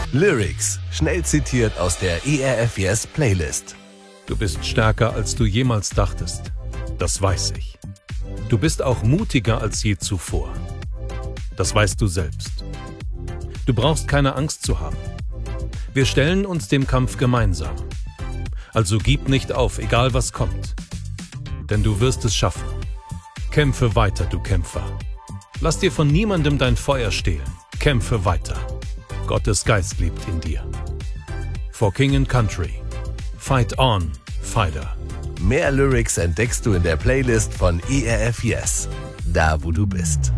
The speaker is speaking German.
Lyrics, schnell zitiert aus der ERF Yes Playlist. Du bist stärker, als du jemals dachtest. Das weiß ich. Du bist auch mutiger als je zuvor. Das weißt du selbst. Du brauchst keine Angst zu haben. Wir stellen uns dem Kampf gemeinsam. Also gib nicht auf, egal was kommt. Denn du wirst es schaffen. Kämpfe weiter, du Kämpfer. Lass dir von niemandem dein Feuer stehlen. Kämpfe weiter. Gottes Geist lebt in dir. For King and Country. Fight on, Fighter. Mehr Lyrics entdeckst du in der Playlist von ERF Yes, da wo du bist.